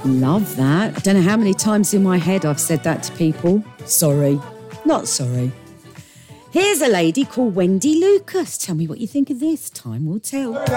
Love that. I don't know how many times in my head I've said that to people. Sorry. Not sorry. Here's a lady called Wendy Lucas. Tell me what you think of this. Time will tell.